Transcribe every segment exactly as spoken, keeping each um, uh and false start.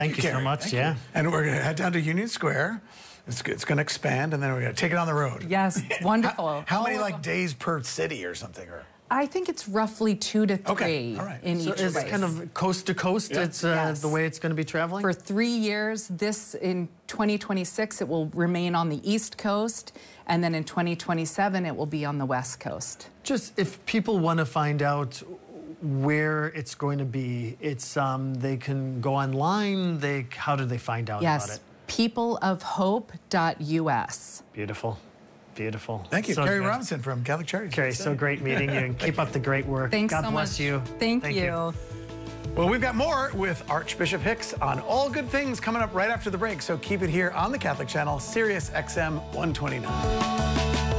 Thank you, you so much. Thank yeah. You. And we're going to head down to Union Square. It's, it's going to expand, and then we're going to take it on the road. Yes, wonderful. how, how many like days per city or something? Or I think it's roughly two to three okay. All right. in so each it's race. kind of coast to coast. Yeah. It's uh, yes. the way it's going to be traveling for three years. This in twenty twenty-six, it will remain on the East Coast, and then in twenty twenty-seven, it will be on the West Coast. Just if people want to find out where it's going to be, it's um, they can go online. They how do they find out yes. about it? people of hope dot U S. Beautiful. Beautiful. Thank you. So Carrie good. Robinson from Catholic Charities. Carrie, so great meeting you, and keep up the great work. Thanks God so bless much. you. Thank, Thank you. you. Well, we've got more with Archbishop Hicks on All Good Things coming up right after the break, so keep it here on the Catholic Channel, Sirius X M one twenty-nine.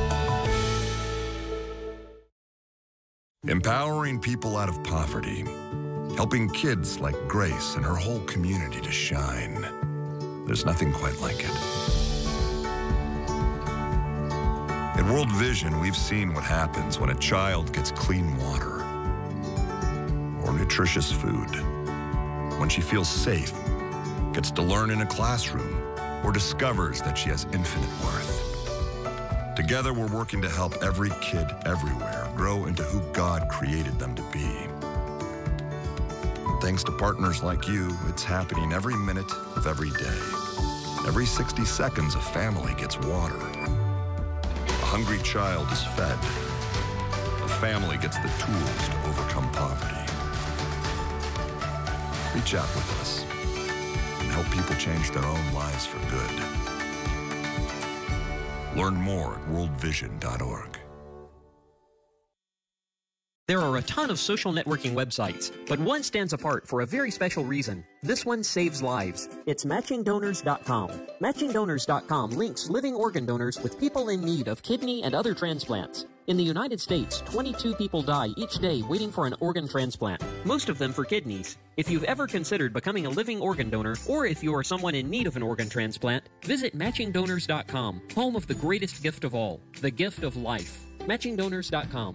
Empowering people out of poverty, helping kids like Grace and her whole community to shine. There's nothing quite like it. At World Vision, we've seen what happens when a child gets clean water or nutritious food, when she feels safe, gets to learn in a classroom, or discovers that she has infinite worth. Together, we're working to help every kid everywhere grow into who God created them to be. And thanks to partners like you, it's happening every minute of every day. Every sixty seconds, a family gets water. A hungry child is fed. A family gets the tools to overcome poverty. Reach out with us and help people change their own lives for good. Learn more at world vision dot org. There are a ton of social networking websites, but one stands apart for a very special reason. This one saves lives. It's matching donors dot com. matching donors dot com links living organ donors with people in need of kidney and other transplants. In the United States, twenty-two people die each day waiting for an organ transplant, most of them for kidneys. If you've ever considered becoming a living organ donor, or if you are someone in need of an organ transplant, visit matching donors dot com, home of the greatest gift of all, the gift of life. matching donors dot com.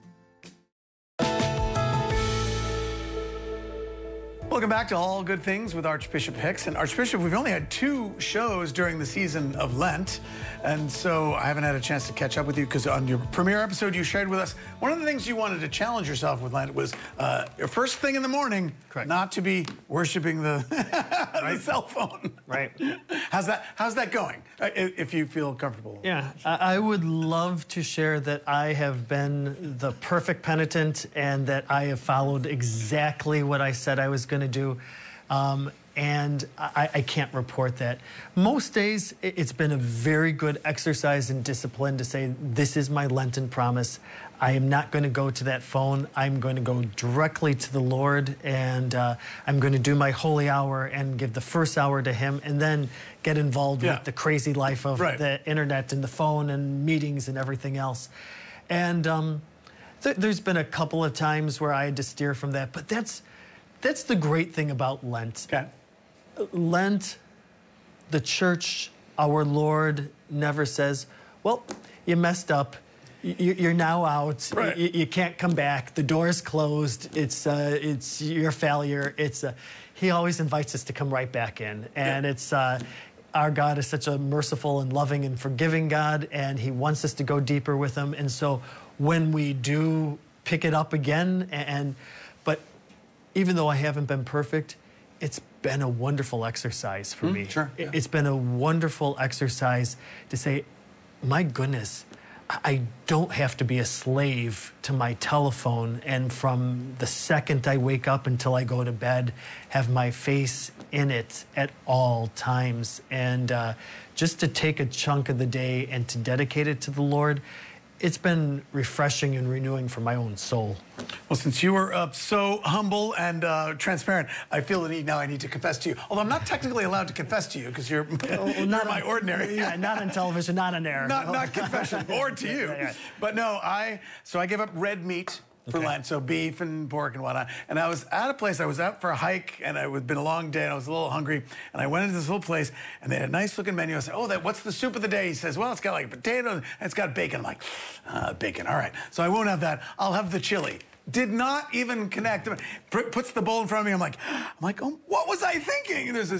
Welcome back to All Good Things with Archbishop Hicks. And Archbishop, we've only had two shows during the season of Lent, and so I haven't had a chance to catch up with you because on your premiere episode you shared with us, one of the things you wanted to challenge yourself with Lent was uh, your first thing in the morning, Correct. not to be worshiping the, right. the cell phone. Right. How's that, how's that going, if you feel comfortable? Yeah, I would love to share that I have been the perfect penitent and that I have followed exactly what I said I was going to do, um, and I, I can't report that. Most days, it's been a very good exercise in discipline to say, this is my Lenten promise. I am not going to go to that phone. I'm going to go directly to the Lord, and uh, I'm going to do my holy hour and give the first hour to Him, and then get involved yeah. with the crazy life of right. the internet and the phone and meetings and everything else. And um, th there's been a couple of times where I had to steer from that, but that's That's the great thing about Lent. Okay. Lent, the church, our Lord never says, well, you messed up. You're now out. Right. You can't come back. The door's closed. It's uh, it's your failure. It's uh, He always invites us to come right back in. And yeah. it's uh, our God is such a merciful and loving and forgiving God, and He wants us to go deeper with Him. And so when we do pick it up again, and but even though I haven't been perfect, it's been a wonderful exercise for mm, me. Sure, yeah. It's been a wonderful exercise to say, my goodness, I don't have to be a slave to my telephone, and from the second I wake up until I go to bed, have my face in it at all times. And uh, just to take a chunk of the day and to dedicate it to the Lord, it's been refreshing and renewing for my own soul. Well, since you were uh, so humble and uh, transparent, I feel the need now I need to confess to you. Although I'm not technically allowed to confess to you because you're, well, you're not my on, ordinary. Yeah, not on television, not on air. Not, not confession, or to you. Yeah, yeah. But no, I, so I gave up red meat for okay. Lent, so beef and pork and whatnot. And I was at a place, I was out for a hike, and it had been a long day, and I was a little hungry, and I went into this little place, and they had a nice-looking menu. I said, oh, that, what's the soup of the day? He says, well, it's got like potato, and it's got bacon. I'm like, uh, bacon, all right. So I won't have that. I'll have the chili. Did not even connect. Puts the bowl in front of me. I'm like, I'm like, oh, what was I thinking? And there's this